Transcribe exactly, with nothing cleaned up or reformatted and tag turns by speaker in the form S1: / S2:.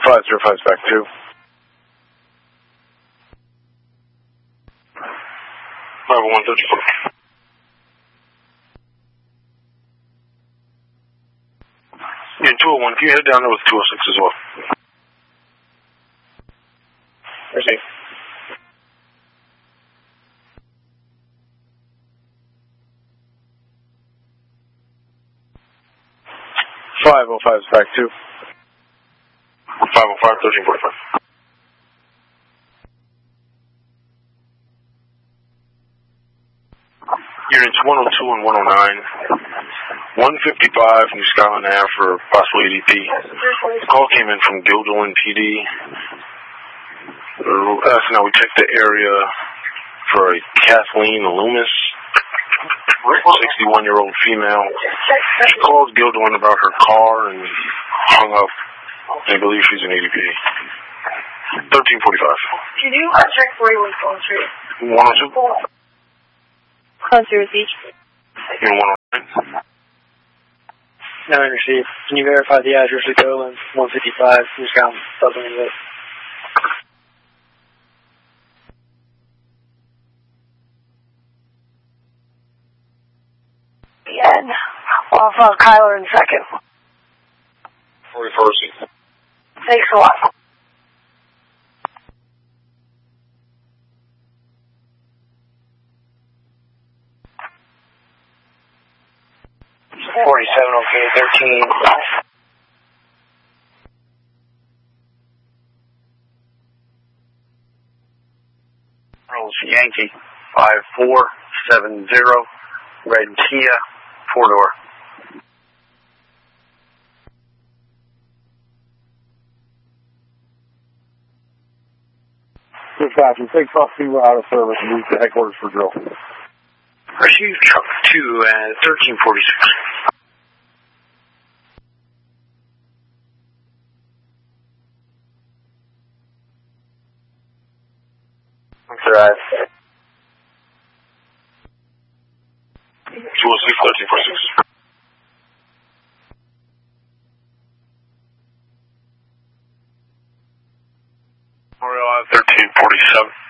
S1: five zero five back two. five oh one thirty-four. Yeah, two oh one, can you head down there with two oh six as well? Receive. five oh five is back two. five oh five, thirteen forty-five. Units one oh two and one oh nine. one fifty-five New Scotland Avenue for possible E D P. The call came in from Guilderland P D. Uh, so now we checked the area for a Kathleen Loomis, sixty-one-year-old female. She called Guilderland about her car and hung up. I believe she's an E D P. thirteen forty-five.
S2: Can you check forty-one phone street?
S1: one oh two?
S2: Concierge Beach.
S1: In one oh nine?
S3: Nine received. Can you verify the address of Guilderland? one fifty-five, New Scotland, Southern England.
S2: Again. Off uh, Kyler in second.
S1: forty-four received.
S2: Thanks a lot.
S3: forty-seven, okay, thirteen.
S1: Rolls Yankee, five four seven zero, red Kia, four door.
S4: Dispatch, take off two out of service and move to headquarters for drill.
S1: Received truck two at thirteen forty-six.
S3: Drive.
S1: two oh six, thirteen forty-six. Memorial thirteen forty-seven.